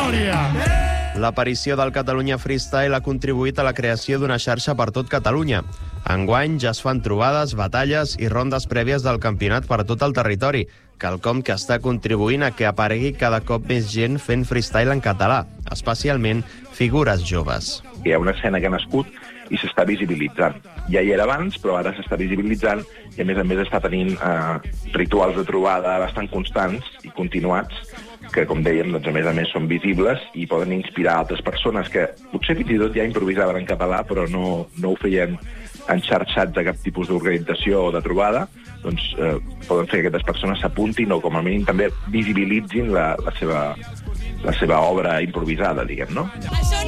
història. L'aparició del Catalunya Freestyle ha contribuït a la creació d'una xarxa per tot Catalunya. Enguany ja es fan trobades, batalles i rondes prèvies del campionat per tot el territori, quelcom que està contribuint a que aparegui cada cop més gent fent freestyle en català, especialment figures joves. Hi ha una escena que ha nascut i s'està visibilitzant. Ja hi era abans, però ara s'està visibilitzant i, a més, està tenint rituals de trobada bastant constants i continuats que, com dèiem, doncs, a més, són visibles i poden inspirar altres persones que potser fins i tot ja improvisaven en català però no ho feien enxarxats a cap tipus d'organització o de trobada, doncs poden fer que aquestes persones s'apuntin o, com a mínim, també visibilitzin la seva obra improvisada, diguem, no?